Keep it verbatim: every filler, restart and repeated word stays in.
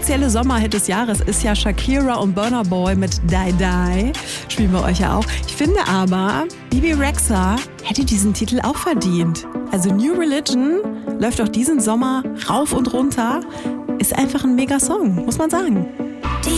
offizielle Sommerhit des Jahres ist ja Shakira und Burna Boy mit Die Die. Spielen wir euch ja auch. Ich finde aber, Bebe Rexha hätte diesen Titel auch verdient. Also New Religion läuft auch diesen Sommer rauf und runter. Ist einfach ein mega Song, muss man sagen.